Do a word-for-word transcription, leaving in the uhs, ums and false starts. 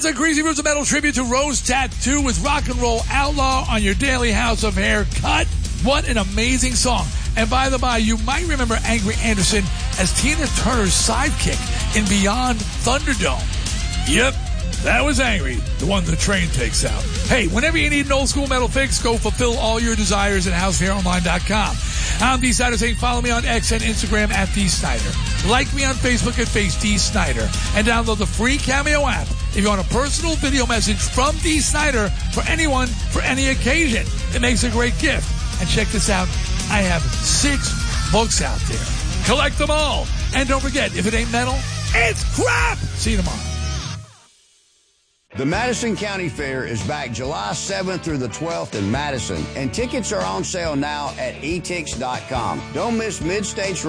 That's a Greasy Roots of Metal tribute to Rose Tattoo with Rock and Roll Outlaw on your daily house of hair cut. What an amazing song. And by the by, you might remember Angry Anderson as Tina Turner's sidekick in Beyond Thunderdome. Yep, that was Angry, the one the train takes out. Hey, whenever you need an old school metal fix, go fulfill all your desires at house of hair online dot com. I'm D. Snyder saying follow me on X and Instagram at D. Snyder. Like me on Facebook at Face D. Snyder. And download the free Cameo app if you want a personal video message from D. Snyder for anyone, for any occasion. It makes a great gift. And check this out. I have six books out there. Collect them all. And don't forget, if it ain't metal, it's crap. See you tomorrow. The Madison County Fair is back July seventh through the twelfth in Madison, and tickets are on sale now at e tix dot com. Don't miss Mid-States